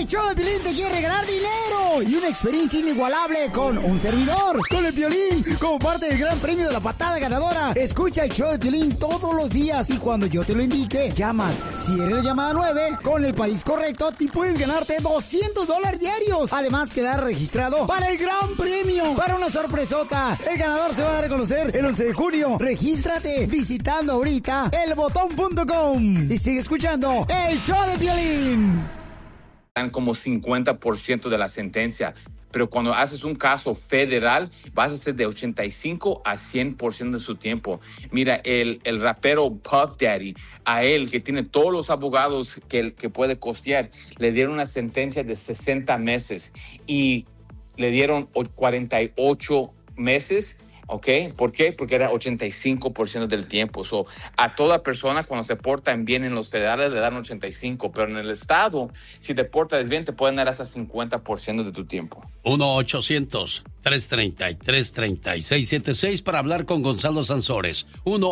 El show de Piolín te quiere ganar dinero y una experiencia inigualable con un servidor, con el Piolín, como parte del gran premio de la patada ganadora. Escucha el show de Piolín todos los días y cuando yo te lo indique, llamas. Si eres la llamada 9, con el país correcto, te puedes ganarte $200 diarios. Además, quedar registrado para el gran premio, para una sorpresota. El ganador se va a dar a conocer el 11 de junio. Regístrate visitando ahorita elbotón.com y sigue escuchando el show de Piolín. Dan como 50% de la sentencia, pero cuando haces un caso federal vas a hacer de 85 a 100% de su tiempo. Mira, el rapero Puff Daddy, a él que tiene todos los abogados que puede costear, le dieron una sentencia de 60 meses y le dieron 48 meses. ¿Ok? ¿Por qué? Porque era 85% del tiempo. So, a toda persona cuando se portan bien en los federales le dan 85%, pero en el estado, si te portas bien, te pueden dar hasta 50% de tu tiempo. 1-800-333-3676 para hablar con Gonzalo Sansores.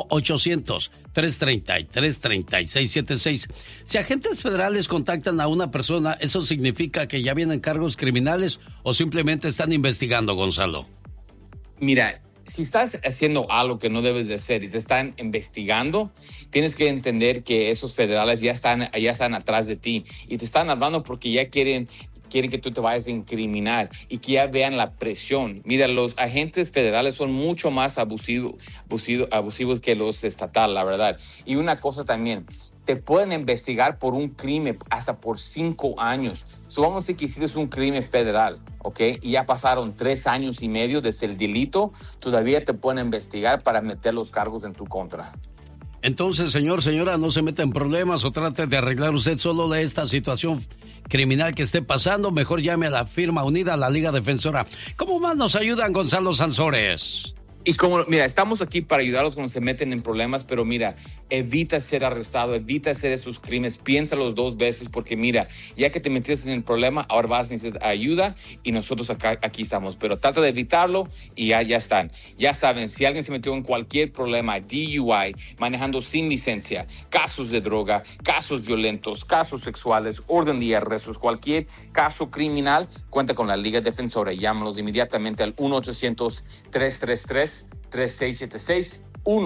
1-800-333-3676. Si agentes federales contactan a una persona, ¿eso significa que ya vienen cargos criminales o simplemente están investigando, Gonzalo? Mira, si estás haciendo algo que no debes de hacer y te están investigando, tienes que entender que esos federales ya están atrás de ti y te están hablando porque ya quieren que tú te vayas a incriminar y que ya vean la presión. Mira, los agentes federales son mucho más abusivos que los estatales, la verdad. Y una cosa también, te pueden investigar por un crimen hasta por 5 años. Vamos a decir que hiciste un crimen federal, ¿ok? Y ya pasaron 3 años y medio desde el delito, todavía te pueden investigar para meter los cargos en tu contra. Entonces, señora, no se meta en problemas o trate de arreglar usted solo de esta situación criminal que esté pasando. Mejor llame a la firma unida, a la Liga Defensora. ¿Cómo más nos ayudan, Gonzalo Sansores? Y como, mira, estamos aquí para ayudarlos cuando se meten en problemas, pero mira, evita ser arrestado, evita hacer estos crímenes, piénsalos 2 veces, porque mira, ya que te metiste en el problema, ahora vas a necesitar ayuda y nosotros aquí estamos, pero trata de evitarlo y ya están. Ya saben, si alguien se metió en cualquier problema, DUI, manejando sin licencia, casos de droga, casos violentos, casos sexuales, orden de arrestos, cualquier caso criminal, cuenta con la Liga Defensora y llámanos inmediatamente al 1-800-333-3676,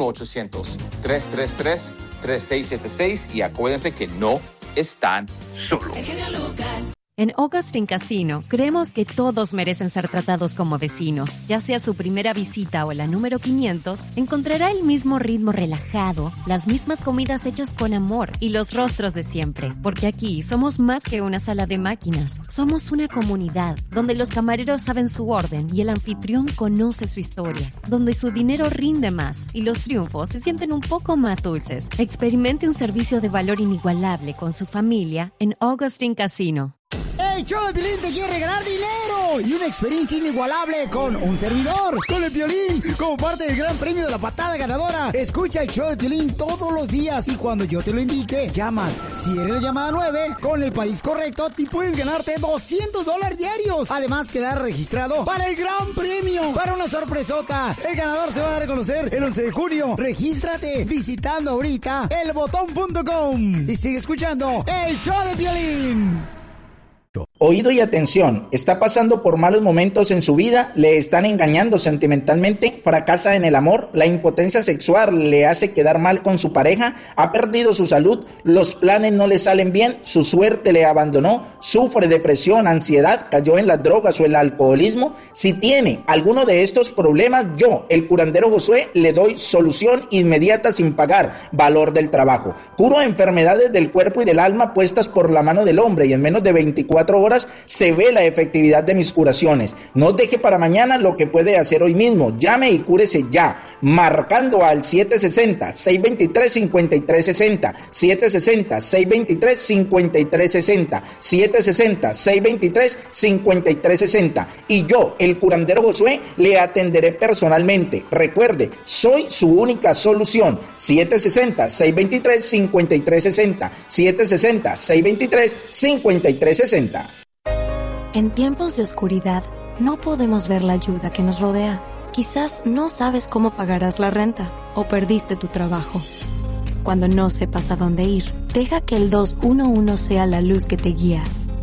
1-800-333-3676 y acuérdense que no están solos. En Augustin Casino, creemos que todos merecen ser tratados como vecinos. Ya sea su primera visita o la número 500, encontrará el mismo ritmo relajado, las mismas comidas hechas con amor y los rostros de siempre. Porque aquí somos más que una sala de máquinas. Somos una comunidad donde los camareros saben su orden y el anfitrión conoce su historia. Donde su dinero rinde más y los triunfos se sienten un poco más dulces. Experimente un servicio de valor inigualable con su familia en Augustin Casino. El show de Piolín te quiere ganar dinero y una experiencia inigualable con un servidor, con el Piolín, como parte del gran premio de la patada ganadora. Escucha el show de Piolín todos los días y cuando yo te lo indique, llamas. Si eres la llamada 9, con el país correcto, te puedes ganarte $200 diarios. Además, quedar registrado para el gran premio, para una sorpresota. El ganador se va a dar a conocer el 11 de junio. Regístrate visitando ahorita elbotón.com y sigue escuchando el show de Piolín. Oído y atención, ¿está pasando por malos momentos en su vida? ¿Le están engañando sentimentalmente? ¿Fracasa en el amor? ¿La impotencia sexual le hace quedar mal con su pareja? ¿Ha perdido su salud? ¿Los planes no le salen bien? ¿Su suerte le abandonó? ¿Sufre depresión, ansiedad? ¿Cayó en las drogas o el alcoholismo? Si tiene alguno de estos problemas, yo, el curandero Josué, le doy solución inmediata sin pagar valor del trabajo. Curo enfermedades del cuerpo y del alma puestas por la mano del hombre y en menos de 24 horas se ve la efectividad de mis curaciones. No deje para mañana lo que puede hacer hoy mismo. Llame y cúrese ya, marcando al 760-623-5360, 760-623-5360, 760-623-5360. Y yo, el curandero Josué, le atenderé personalmente. Recuerde, soy su única solución. 760-623-5360, 760-623-5360. En tiempos de oscuridad, no podemos ver la ayuda que nos rodea. Quizás no sabes cómo pagarás la renta o perdiste tu trabajo. Cuando no sepas a dónde ir, deja que el 211 sea la luz que te guía.